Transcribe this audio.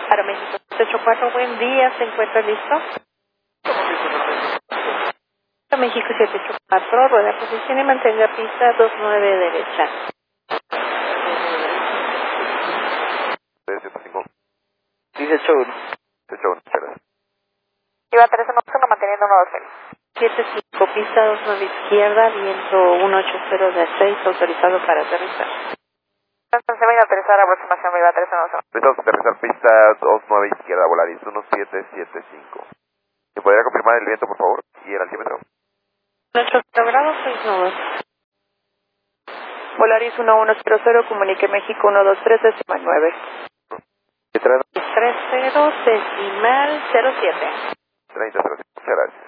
Aeroméxico 784, buen día, ¿se encuentra listo? Aeroméxico 784, rueda posición y mantenga pista 29 derecha. 105. 18-1. 18, gracias. Iba 311, manteniendo 120. 75, pista 29 izquierda, viento 180 de 6, autorizado para aterrizar. Entonces voy a aterrizar, aproximación Viva 311. Vamos a aterrizar pista 29 izquierda, Volaris 1775. ¿Me podría confirmar el viento, por favor? ¿Y el altímetro? 8 grados, 6 nudos. Volaris 1100, comunique México 123, decimal 9. 30, decimal 07. 30, 07. Muchas gracias.